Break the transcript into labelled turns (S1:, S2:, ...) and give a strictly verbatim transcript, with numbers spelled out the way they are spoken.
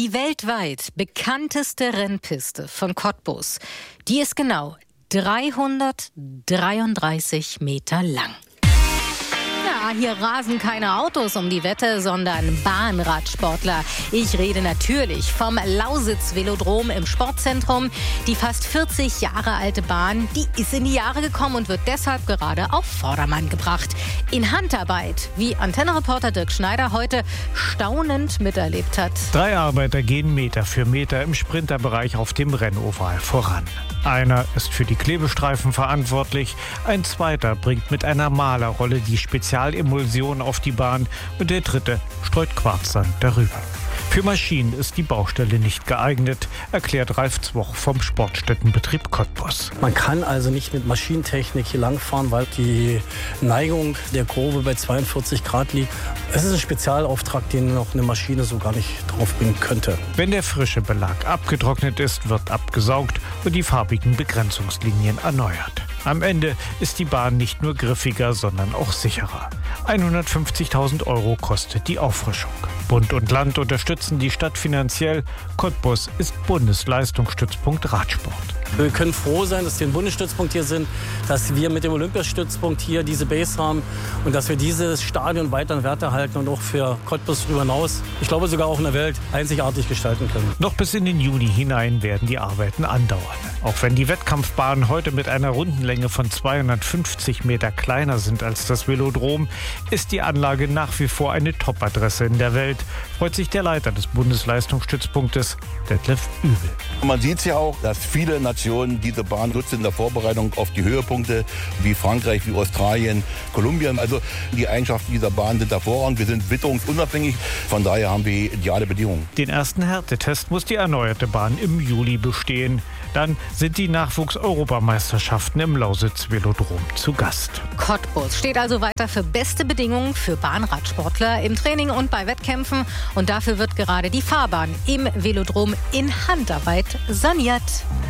S1: Die weltweit bekannteste Rennpiste von Cottbus, die ist genau dreihundertdreiunddreißig Meter lang. Ja, hier rasen keine Autos um die Wette, sondern Bahnradsportler. Ich rede natürlich vom Lausitz-Velodrom im Sportzentrum. Die fast vierzig Jahre alte Bahn, die ist in die Jahre gekommen und wird deshalb gerade auf Vordermann gebracht. In Handarbeit, wie Antenne-Reporter Dirk Schneider heute staunend miterlebt hat.
S2: Drei Arbeiter gehen Meter für Meter im Sprinterbereich auf dem Rennoval voran. Einer ist für die Klebestreifen verantwortlich, ein zweiter bringt mit einer Malerrolle die Spezialemulsion auf die Bahn und der dritte streut Quarzsand darüber. Für Maschinen ist die Baustelle nicht geeignet, erklärt Ralf Zwoch vom Sportstättenbetrieb Cottbus.
S3: Man kann also nicht mit Maschinentechnik hier langfahren, weil die Neigung der Kurve bei zweiundvierzig Grad liegt. Es ist ein Spezialauftrag, den noch eine Maschine so gar nicht draufbringen könnte.
S2: Wenn der frische Belag abgetrocknet ist, wird abgesaugt und die farbigen Begrenzungslinien erneuert. Am Ende ist die Bahn nicht nur griffiger, sondern auch sicherer. hundertfünfzigtausend Euro kostet die Auffrischung. Bund und Land unterstützen die Stadt finanziell. Cottbus ist Bundesleistungsstützpunkt Radsport.
S3: Wir können froh sein, dass wir ein Bundesstützpunkt hier sind, dass wir mit dem Olympiastützpunkt hier diese Base haben und dass wir dieses Stadion weiter in Werte halten und auch für Cottbus darüber hinaus, ich glaube sogar auch in der Welt, einzigartig gestalten können.
S2: Noch bis in den Juni hinein werden die Arbeiten andauern. Auch wenn die Wettkampfbahnen heute mit einer Rundenlänge von zweihundertfünfzig Meter kleiner sind als das Velodrom, ist die Anlage nach wie vor eine Top-Adresse in der Welt, freut sich der Leiter des Bundesleistungsstützpunktes, Detlef Übel.
S4: Man sieht ja auch, dass viele Nationen diese Bahn nutzen in der Vorbereitung auf die Höhepunkte wie Frankreich, wie Australien, Kolumbien. Also die Eigenschaften dieser Bahn sind hervorragend. Wir sind witterungsunabhängig. Von daher haben wir ideale Bedingungen.
S2: Den ersten Härtetest muss die erneuerte Bahn im Juli bestehen. Dann sind die Nachwuchs-Europameisterschaften im Lausitz-Velodrom zu Gast.
S1: Cottbus steht also weiter für beste Bedingungen für Bahnradsportler im Training und bei Wettkämpfen. Und dafür wird gerade die Fahrbahn im Velodrom in Handarbeit saniert.